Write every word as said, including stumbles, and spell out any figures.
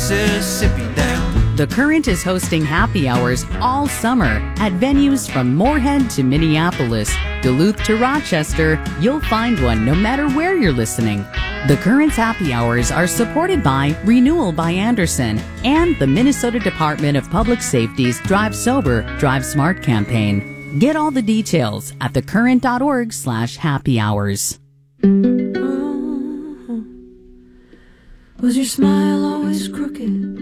Mississippi down. The Current is hosting happy hours all summer at venues from Moorhead to Minneapolis, Duluth to Rochester. You'll find one no matter where you're listening. The Current's happy hours are supported by Renewal by Andersen and the Minnesota Department of Public Safety's Drive Sober, Drive Smart campaign. Get all the details at thecurrent.org slash happy hours. Was your smile always crooked?